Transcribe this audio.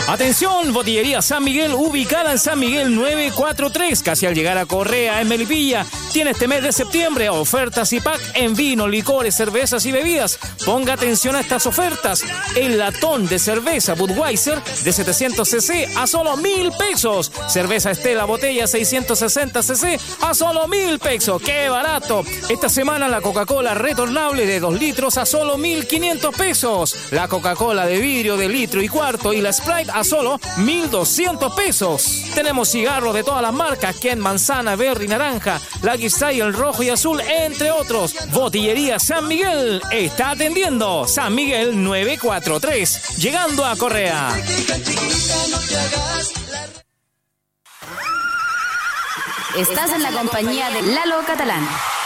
Atención, Botillería San Miguel, ubicada en San Miguel 943, casi al llegar a Correa, en Melipilla. Tiene este mes de septiembre ofertas y pack en vino, licores, cervezas y bebidas. Ponga atención a estas ofertas. El latón de cerveza Budweiser de 700 cc a solo 1,000 pesos. Cerveza Estela botella 660 cc a solo 1,000 pesos. ¡Qué barato! Esta semana la Coca-Cola retornable de 2 litros a solo 1,500 pesos. La Coca-Cola de vidrio de litro y cuarto y la Sprite a solo 1,200 pesos. Tenemos cigarros de todas las marcas, Ken, manzana, berry, naranja, Lucky Style, rojo y azul, entre otros. Botillería San Miguel está atendiendo. San Miguel 943, llegando a Correa. Estás en la compañía de Lalo Catalán.